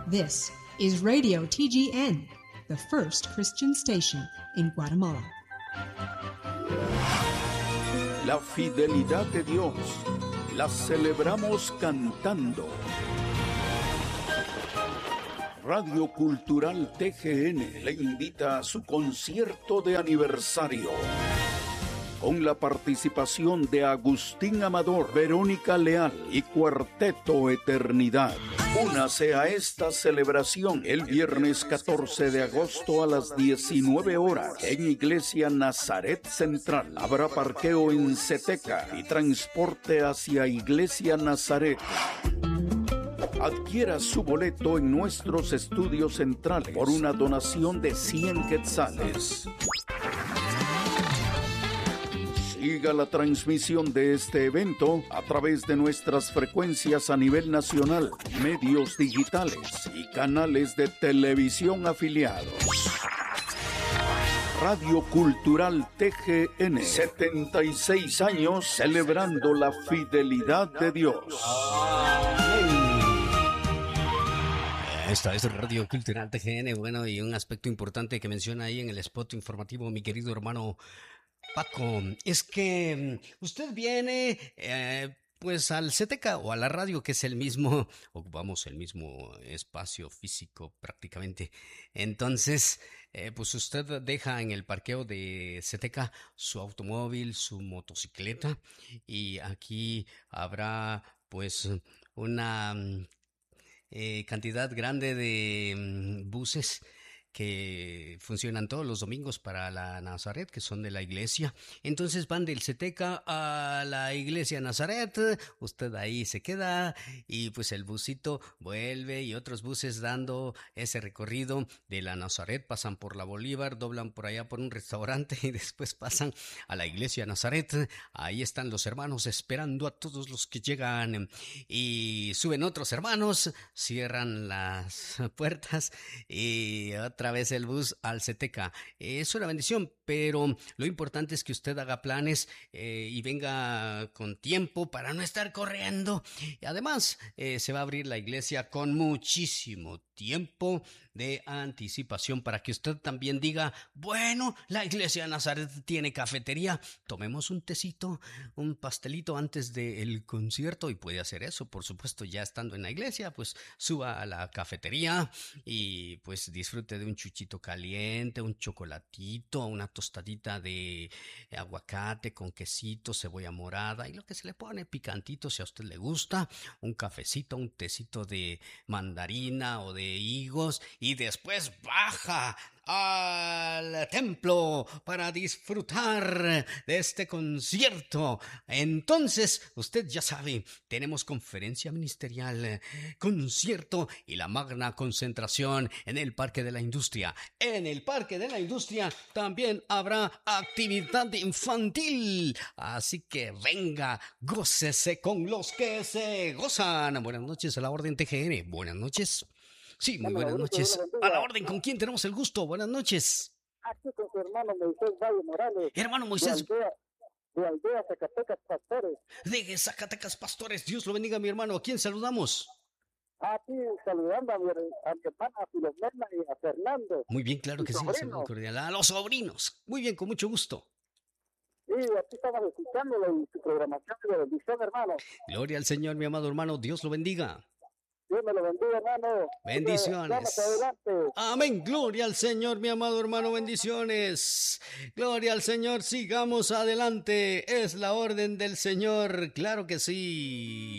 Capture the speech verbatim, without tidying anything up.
This is Radio T G N, the first Christian station in Guatemala. La fidelidad de Dios la celebramos cantando. Radio Cultural T G N le invita a su concierto de aniversario, con la participación de Agustín Amador, Verónica Leal y Cuarteto Eternidad. Únase a esta celebración el viernes catorce de agosto a las diecinueve horas en Iglesia Nazaret Central. Habrá parqueo en Ceteca y transporte hacia Iglesia Nazaret. Adquiera su boleto en nuestros estudios centrales por una donación de cien quetzales. Siga la transmisión de este evento a través de nuestras frecuencias a nivel nacional, medios digitales y canales de televisión afiliados. Radio Cultural T G N, setenta y seis años celebrando la fidelidad de Dios. Esta es Radio Cultural T G N, bueno, y un aspecto importante que menciona ahí en el spot informativo mi querido hermano Paco, es que usted viene eh, pues al Ceteca o a la radio, que es el mismo, ocupamos el mismo espacio físico prácticamente. Entonces, eh, pues usted deja en el parqueo de Ceteca su automóvil, su motocicleta, y aquí habrá pues una eh, cantidad grande de mm, buses que funcionan todos los domingos para la Nazaret, que son de la iglesia. Entonces van del Ceteca a la iglesia Nazaret, usted ahí se queda y pues el busito vuelve y otros buses dando ese recorrido de la Nazaret, pasan por la Bolívar, doblan por allá por un restaurante y después pasan a la iglesia Nazaret. Ahí están los hermanos esperando a todos los que llegan y suben otros hermanos, cierran las puertas y otra vez el bus al Ceteca. Es una bendición, pero lo importante es que usted haga planes eh, y venga con tiempo para no estar corriendo. Y además, eh, se va a abrir la iglesia con muchísimo tiempo de anticipación para que usted también diga, bueno, la iglesia Nazaret tiene cafetería, tomemos un tecito, un pastelito antes del concierto, y puede hacer eso, por supuesto, ya estando en la iglesia, pues suba a la cafetería y pues disfrute de un chuchito caliente, un chocolatito, una tostadita de aguacate con quesito, cebolla morada y lo que se le pone picantito si a usted le gusta, un cafecito, un tecito de mandarina o de higos, y después baja al templo para disfrutar de este concierto. Entonces, usted ya sabe, tenemos conferencia ministerial, concierto y la magna concentración en el Parque de la Industria. En el Parque de la Industria también habrá actividad infantil, así que venga, gócese con los que se gozan. Buenas noches a la Orden T G N. Buenas noches. Sí, muy buenas noches. A la orden, ¿con quién tenemos el gusto? Buenas noches. Aquí con su hermano Moisés Valle Morales. Hermano Moisés. De aldea, de aldea Zacatecas Pastores. De Zacatecas Pastores. Dios lo bendiga, mi hermano. ¿A quién saludamos? Aquí saludando a mi, a mi hermana Filomena y a Fernando. Muy bien, claro que sí. Saludo cordial. A los sobrinos. Muy bien, con mucho gusto. Sí, aquí estamos escuchándolo en su programación de bendición, hermano. Gloria al Señor, mi amado hermano. Dios lo bendiga. Dios me lo bendiga, hermano. Bendiciones. Amén. Gloria al Señor, mi amado hermano. Bendiciones. Gloria al Señor. Sigamos adelante. Es la orden del Señor. Claro que sí.